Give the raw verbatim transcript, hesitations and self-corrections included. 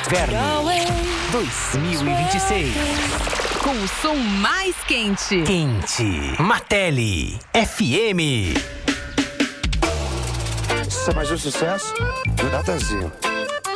Inverno dois mil e vinte e seis. Com o som mais quente. Quente. Mateli F M. Isso é mais um sucesso do Natanzinho.